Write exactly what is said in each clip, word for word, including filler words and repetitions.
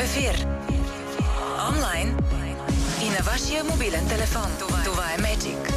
ефир. Онлайн и на вашия мобилен телефон. Това, Това е Magic.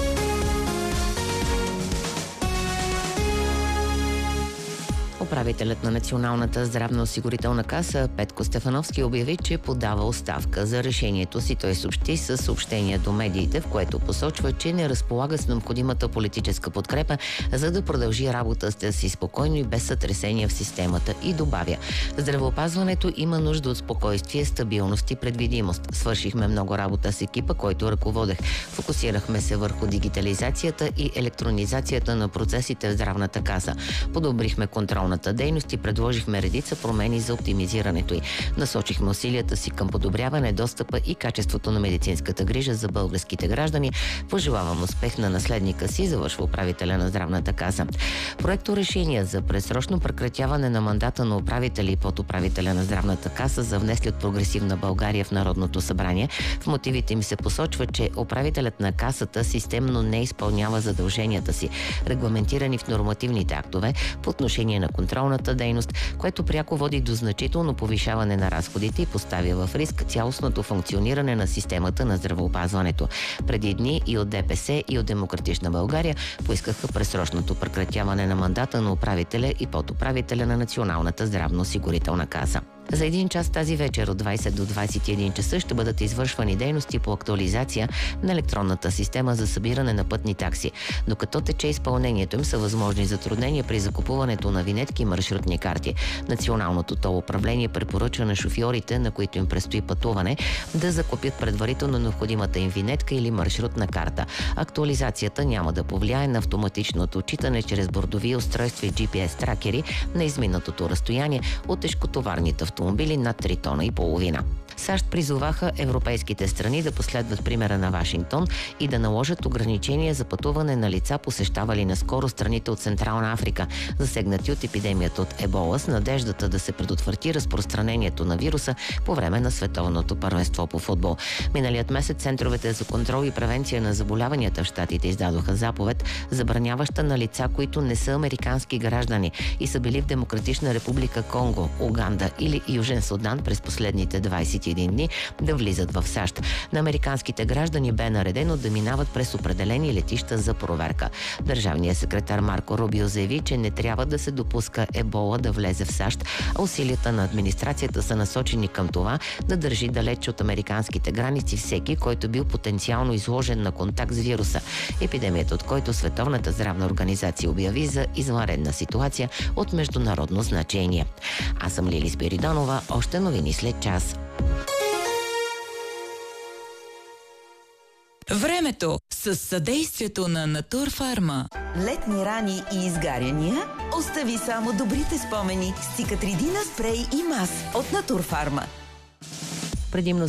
Управителят на Националната здравноосигурителна каса Петко Стефановски обяви, че подава оставка. За решението си той съобщи със съобщение до медиите, в което посочва, че не разполага с необходимата политическа подкрепа, за да продължи работата си спокойно и без сътресения в системата, и добавя: здравеопазването има нужда от спокойствие, стабилност и предвидимост. Свършихме много работа с екипа, който ръководех. Фокусирахме се върху дигитализацията и електронизацията на процесите в здравната каса. Подобрихме контролната дейност и предложихме редица промени за оптимизирането й. Насочихме усилията си към подобряване достъпа и качеството на медицинската грижа за българските граждани. Пожелавам успех на наследника си, завършва управителя на здравната каса. Проекто решение за предсрочно прекратяване на мандата на управители и подуправителя на здравната каса за внесли от Прогресивна България в Народното събрание. В мотивите им се посочва, че управителят на касата системно не изпълнява задълженията си, регламентирани в нормативните актове по отношение на контролната дейност, което пряко води до значително повишаване на разходите и поставя в риск цялостното функциониране на системата на здравеопазването. Преди дни и от ДПС, и от Демократична България поискаха предсрочното прекратяване на мандата на управителя и подуправителя на Националната здравноосигурителна каса. За един час тази вечер от двайсет до двайсет и един часа ще бъдат извършвани дейности по актуализация на електронната система за събиране на пътни такси. Докато тече изпълнението им, са възможни затруднения при закупуването на винетки и маршрутни карти. Националното тол управление препоръча на шофьорите, на които им предстои пътуване, да закупят предварително необходимата им винетка или маршрутна карта. Актуализацията няма да повлияе на автоматичното отчитане чрез бордови устройства и джи пи ес тракери на изминатото разстояние от тежкотоварните автомобили над три тона и половина. САЩ призоваха европейските страни да последват примера на Вашингтон и да наложат ограничения за пътуване на лица, посещавали наскоро страните от Централна Африка, засегнати от епидемията от Ебола, с надеждата да се предотврати разпространението на вируса по време на световното първенство по футбол. Миналият месец центровете за контрол и превенция на заболяванията в щатите издадоха заповед, забраняваща на лица, които не са американски граждани и са били в Демократична република Конго, Уганда или Южен Судан през последните двайсет и един дни, да влизат в САЩ. На американските граждани бе наредено да минават през определени летища за проверка. Държавният секретар Марко Рубио заяви, че не трябва да се допуска Ебола да влезе в САЩ, а усилията на администрацията са насочени към това да държи далеч от американските граници всеки, който бил потенциално изложен на контакт с вируса. Епидемията, от който Световната здравна организация обяви за извънредна ситуация от международно значение. Аз съм Лили Спиридонова. Още новини след час. Времето с съдействието на Натурфарма. Летни рани и изгаряния? Остави само добрите спомени с Цикатридина спрей и мас от Натурфарма. Предимно